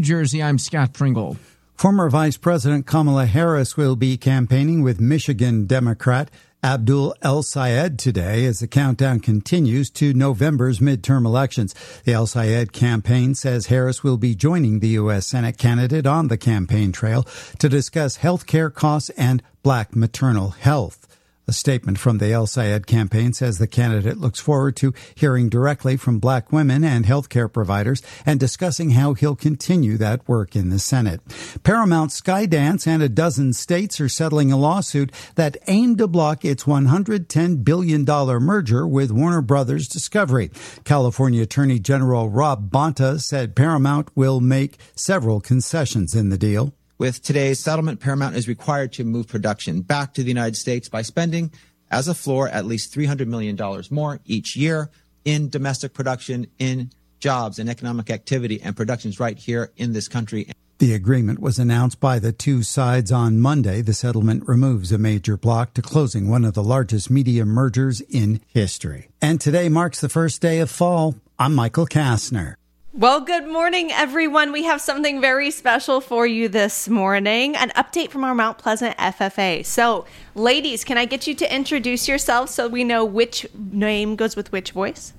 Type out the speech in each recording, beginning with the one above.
Jersey, I'm Scott Pringle. Former Vice President Kamala Harris will be campaigning with Michigan Democrat Abdul El-Sayed today as the countdown continues to November's midterm elections. The El-Sayed campaign says Harris will be joining the U.S. Senate candidate on the campaign trail to discuss health care costs and black maternal health. A statement from the El-Sayed campaign says the candidate looks forward to hearing directly from black women and healthcare providers and discussing how he'll continue that work in the Senate. Paramount, Skydance, and a dozen states are settling a lawsuit that aimed to block its $110 billion merger with Warner Brothers Discovery. California Attorney General Rob Bonta said Paramount will make several concessions in the deal. With today's settlement, Paramount is required to move production back to the United States by spending, as a floor, at least $300 million more each year in domestic production, in jobs and economic activity and productions right here in this country. The agreement was announced by the two sides on Monday. The settlement removes a major block to closing one of the largest media mergers in history. And today marks the first day of fall. I'm Michael Kastner. Well, good morning, everyone. We have something very special for you this morning, an update from our Mount Pleasant FFA. So, ladies, can I get you to introduce yourselves so we know which name goes with which voice?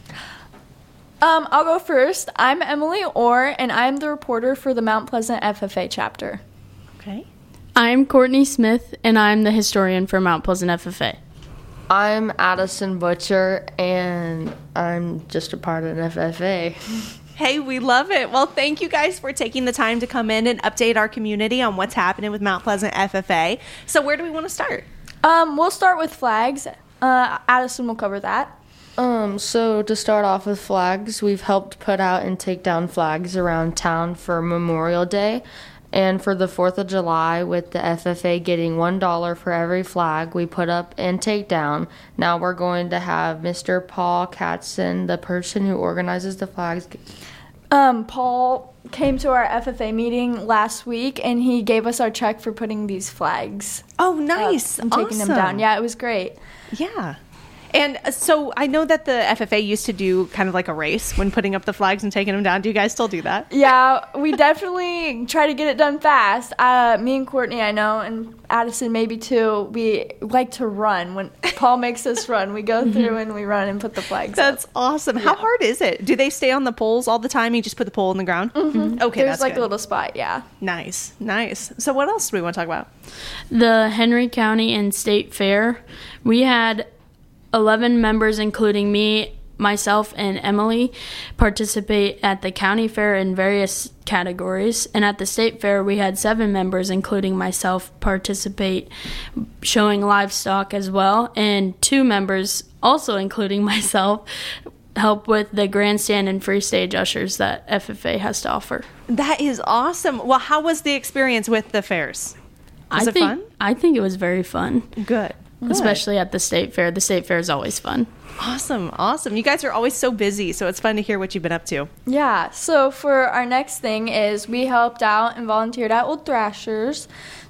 I'll go first. I'm Emily Orr, and I'm the reporter for the Mount Pleasant FFA chapter. Okay. I'm Courtney Smith, and I'm the historian for Mount Pleasant FFA. I'm Addison Butcher, and I'm just a part of an FFA. Hey, we love it. Well, thank you guys for taking the time to come in and update our community on what's happening with Mount Pleasant FFA. So where do we want to start? We'll start with flags. Addison will cover that. So to start off with flags, we've helped put out and take down flags around town for Memorial Day. And for the 4th of July, with the FFA getting $1 for every flag we put up and take down, now we're going to have Mr. Paul Katzen, the person who organizes the flags. Paul came to our FFA meeting last week, and he gave us our check for putting these flags. Oh, nice. And taking them down. Yeah, it was great. Yeah. And so I know that the FFA used to do kind of like a race when putting up the flags and taking them down. Do you guys still do that? Yeah, we definitely try to get it done fast. Me and Courtney, I know, and Addison maybe too, we like to run. When Paul makes us run, we go through and we run and put the flags That's up. awesome. Yeah. How hard is it? Do they stay on the poles all the time? You just put the pole in the ground? Mm-hmm. Okay, There's like good. a little spot, yeah. Nice. So what else do we want to talk about? The Henry County and State Fair. We had 11 members, including me, myself, and Emily, participate at the county fair in various categories. And at the state fair, we had 7 members, including myself, participate, showing livestock as well. And 2 members, also including myself, help with the grandstand and free stage ushers that FFA has to offer. That is awesome. Well, how was the experience with the fairs? Was it fun? I think it was very fun. Good. Especially at the state fair. The state fair is always fun. Awesome. You guys are always so busy, so it's fun to hear what you've been up to. Yeah, so for our next thing is we helped out and volunteered at Old Thrashers.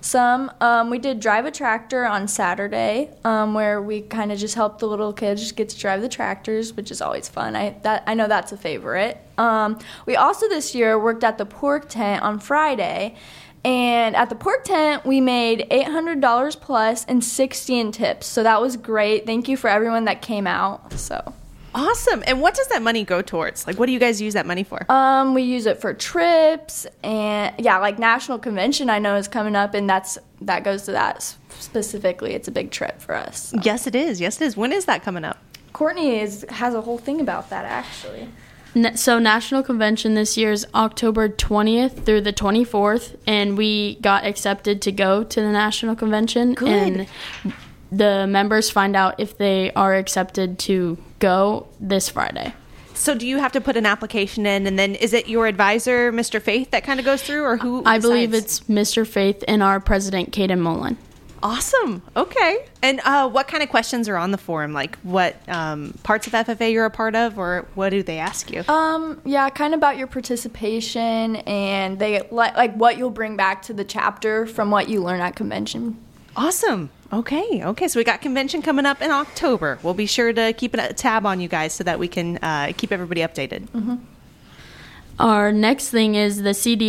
We did drive a tractor on Saturday, where we kind of just helped the little kids just get to drive the tractors, which is always fun. I know that's a favorite. We also this year worked at the pork tent on Friday. And at the pork tent, we made $800 plus and 60 in tips. So that was great. Thank you for everyone that came out. So awesome. And what does that money go towards? Like, what do you guys use that money for? We use it for trips and like National Convention I know is coming up, and that goes to that specifically. It's a big trip for us. So. Yes, it is. When is that coming up? Courtney has a whole thing about that actually. So National Convention this year is October 20th through the 24th, and we got accepted to go to the National Convention. Good. And the members find out if they are accepted to go this Friday. So do you have to put an application in, and then is it your advisor, Mr. Faith, that kind of goes through, or who I decides? believe it's Mr. Faith and our president, Kaden Mullen. Awesome. Okay. And what kind of questions are on the forum? Like what parts of FFA you're a part of, or what do they ask you? Yeah, kind of about your participation, and they like what you'll bring back to the chapter from what you learn at convention. Awesome. Okay. So we got convention coming up in October. We'll be sure to keep a tab on you guys so that we can keep everybody updated. Mm-hmm. Our next thing is the CD